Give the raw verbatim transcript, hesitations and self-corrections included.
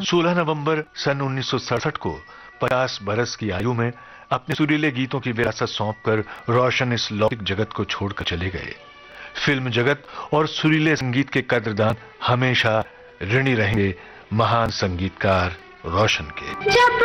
सोलह नवंबर सन उन्नीस सौ सड़सठ को पचास बरस की आयु में अपने सुरीले गीतों की विरासत सौंपकर रोशन इस लौकिक जगत को छोड़कर चले गए। फिल्म जगत और सुरीले संगीत के कद्रदान हमेशा ऋणी रहेंगे महान संगीतकार रोशन के।